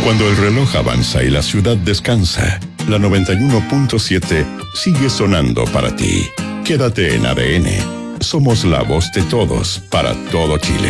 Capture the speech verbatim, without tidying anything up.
Cuando el reloj avanza y la ciudad descansa, la noventa y uno punto siete sigue sonando para ti. Quédate en A D N. Somos la voz de todos para todo Chile.